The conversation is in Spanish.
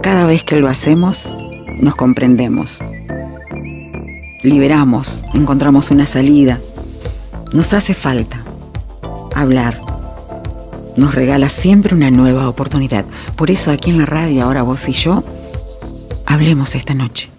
Cada vez que lo hacemos, nos comprendemos. Liberamos, encontramos una salida. Nos hace falta hablar. Nos regala siempre una nueva oportunidad. Por eso aquí en la radio, ahora vos y yo, hablemos esta noche.